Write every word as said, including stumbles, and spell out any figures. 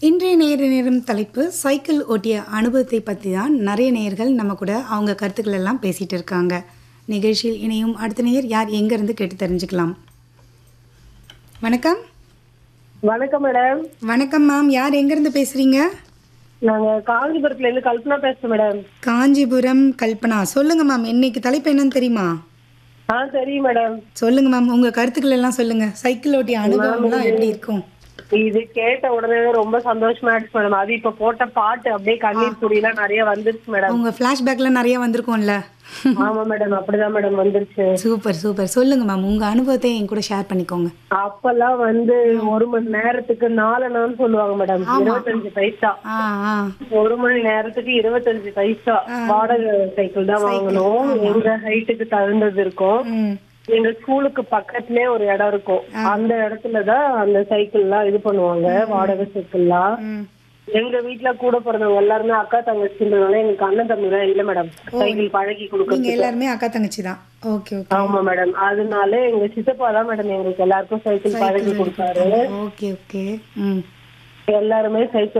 இன்றைய நேர நேரம் தலைப்பு சைக்கிள் ஓட்டிய அனுபவத்தை பற்றி தான் நிறைய நேயர்கள் நம்ம கூட அவங்க கருத்துக்கள் எல்லாம் பேசிட்டு இருக்காங்க. நிகழ்ச்சியில் இணையும் அடுத்த நேயர் யார் எங்கேருந்து கேட்டு தெரிஞ்சுக்கலாம். வணக்கம். வணக்கம் மேடம். வணக்கம் மேம், யார் எங்கேருந்து பேசுகிறீங்க? நாங்க காஞ்சிபுரத்துல இருந்து கல்பனா பேசுறோம் மேடம். காஞ்சிபுரம் கல்பனா. சொல்லுங்க மேம், இன்னைக்கு தலைப்பு என்னன்னு தெரியுமா? ஆ தெரியும் மேடம். சொல்லுங்க மேம், உங்க கருத்துக்கள் எல்லாம் சொல்லுங்க. சைக்கிள் ஓட்டிய அனுபவம்லாம் எப்படி இருக்கும்? இது கேட்ட உடனே ரொம்ப சந்தோஷமா ஆயிடுச்சு மேடம். அது இப்ப போட்ட பாட்டு அப்படியே கண்ணீர் துளிலாம் நிறைய வந்துருச்சு மேடம். உங்க ஃபிளாஷ்பேக்லாம் நிறைய வந்திருக்கும்ல? ஆமா மேடம், அப்படிதான் மேடம் வந்துருச்சு. Super super. சொல்லுங்க மேம், உங்க அனுபவத்தை என் கூட ஷேர் பண்ணிக்கோங்க. அப்பெல்லாம் வந்து ஒரு மணி நேரத்துக்கு நாலனான்னு சொல்லுவாங்க மேடம். இருபத்தஞ்சு பைசா. ஆ ஆ ஒரு மணி நேரத்துக்கு இருபத்தஞ்சு பைசா வாடகை சைக்கிள் தான் வாங்கணும். எங்க ஹைட்டுக்கு தகுந்தது இருக்கும். ம் எங்க ஸ்கூலுக்கு பக்கத்துலயே ஒரு இடம் இருக்கும். அந்த இடத்துலதான் அந்த சைக்கிள் எல்லாம் இது பண்ணுவாங்க, வாடகை சைக்கிள்லாம். ம் எங்க வீட்டுல கூட பிறந்தவங்க எல்லாருமே அக்கா தங்கச்சின்றதுனால எங்களுக்கு அண்ணன் தம்பி தான் இல்ல மேடம் சைக்கிள் பழகி நீங்க கொடுக்கறதுக்கு. எல்லாருமே அக்கா தங்கச்சி தான். Okay okay. ஆமா மேடம். அதனால எங்க சித்தப்பா தான் மேடம் எங்களுக்கு எல்லாருக்கும் சைக்கிள் பழகி கொடுத்தாரு. Okay okay. ம் எல்லாருமே சைக்கிள்